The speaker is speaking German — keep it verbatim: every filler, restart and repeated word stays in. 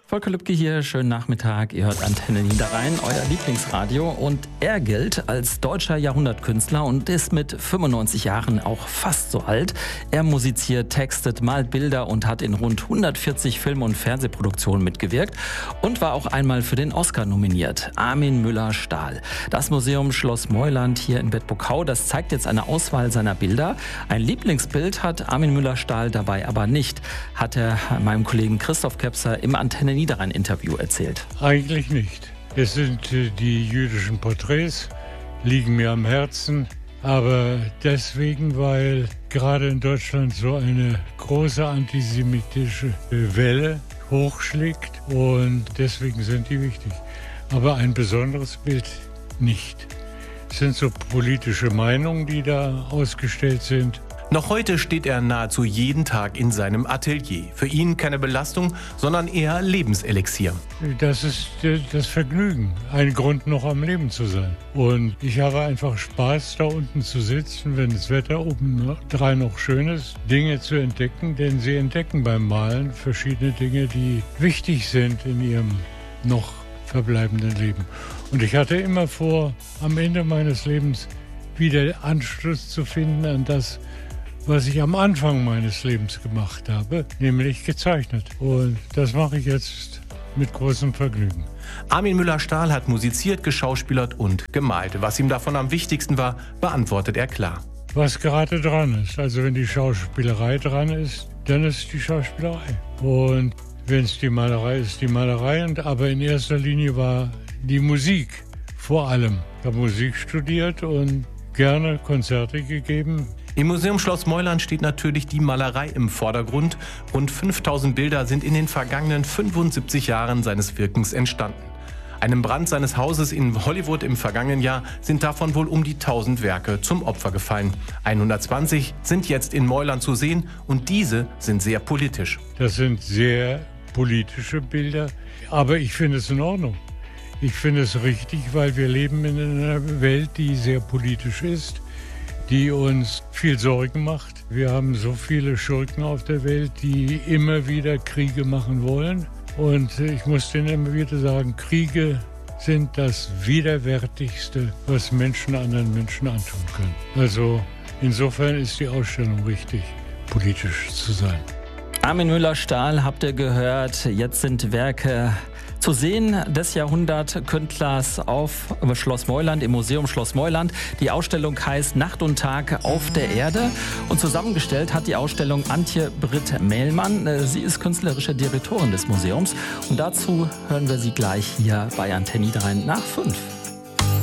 Volker Lübcke hier, schönen Nachmittag. Ihr hört Antenne Niederrhein, euer Lieblingsradio. Und er gilt als deutscher Jahrhundertkünstler und ist mit fünfundneunzig Jahren auch fast so alt. Er musiziert, textet, malt Bilder und hat in rund hundertvierzig Film- und Fernsehproduktionen mitgewirkt und war auch einmal für den Oscar nominiert. Armin Müller-Stahl. Das Museum Schloss Meuland hier in Bedburg-Hau, das zeigt jetzt eine Auswahl seiner Bilder. Ein Lieblingsbild hat Armin Müller-Stahl dabei aber nicht, hat er meinem Kollegen Christoph Kepser im Antenne Niederrhein-Interview erzählt. Eigentlich nicht. Es sind äh, die jüdischen Porträts, liegen mir am Herzen, aber deswegen, weil gerade in Deutschland so eine große antisemitische Welle hochschlägt und deswegen sind die wichtig. Aber ein besonderes Bild nicht. Es sind so politische Meinungen, die da ausgestellt sind. Noch heute steht er nahezu jeden Tag in seinem Atelier. Für ihn keine Belastung, sondern eher Lebenselixier. Das ist das Vergnügen, ein Grund noch am Leben zu sein. Und ich habe einfach Spaß, da unten zu sitzen, wenn das Wetter oben drei noch schön ist, Dinge zu entdecken. Denn sie entdecken beim Malen verschiedene Dinge, die wichtig sind in ihrem noch verbleibenden Leben. Und ich hatte immer vor, am Ende meines Lebens wieder Anschluss zu finden an das, was ich am Anfang meines Lebens gemacht habe, nämlich gezeichnet. Und das mache ich jetzt mit großem Vergnügen. Armin Müller-Stahl hat musiziert, geschauspielert und gemalt. Was ihm davon am wichtigsten war, beantwortet er klar. Was gerade dran ist. Also wenn die Schauspielerei dran ist, dann ist die Schauspielerei. Und wenn es die Malerei ist, die Malerei. Und aber in erster Linie war die Musik vor allem. Ich habe Musik studiert und gerne Konzerte gegeben. Im Museum Schloss Meuland steht natürlich die Malerei im Vordergrund. Rund fünftausend Bilder sind in den vergangenen fünfundsiebzig Jahren seines Wirkens entstanden. Einem Brand seines Hauses in Hollywood im vergangenen Jahr sind davon wohl um die tausend Werke zum Opfer gefallen. hundertzwanzig sind jetzt in Meuland zu sehen und diese sind sehr politisch. Das sind sehr politische Bilder, aber ich finde es in Ordnung. Ich finde es richtig, weil wir leben in einer Welt, die sehr politisch ist, die uns viel Sorgen macht. Wir haben so viele Schurken auf der Welt, die immer wieder Kriege machen wollen. Und ich muss denen immer wieder sagen, Kriege sind das Widerwärtigste, was Menschen anderen Menschen antun können. Also insofern ist die Ausstellung richtig, politisch zu sein. Armin Müller-Stahl habt ihr gehört, jetzt sind Werke zu sehen des Jahrhundertkünstlers auf Schloss Meuland, im Museum Schloss Meuland. Die Ausstellung heißt Nacht und Tag auf der Erde und zusammengestellt hat die Ausstellung Antje Britt Mehlmann. Sie ist künstlerische Direktorin des Museums und dazu hören wir sie gleich hier bei Antenne Niederrhein nach fünf.